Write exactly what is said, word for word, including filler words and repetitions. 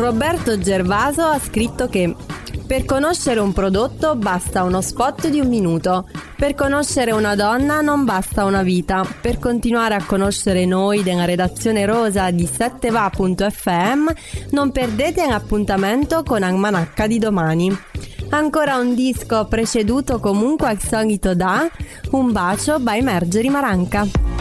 Roberto Gervaso ha scritto che per conoscere un prodotto basta uno spot di un minuto, per conoscere una donna non basta una vita, per continuare a conoscere noi della redazione rosa di sette va punto effe emme non perdete l'appuntamento con Almanacca di domani. Ancora un disco preceduto comunque al solito da Un bacio by Margery Maranca.